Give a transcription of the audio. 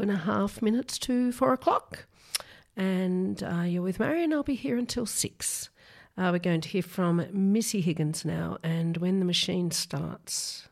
2.5 minutes to 4 o'clock. And you're with Marion. I'll be here until 6. We're going to hear from Missy Higgins now, and When the Machine Starts.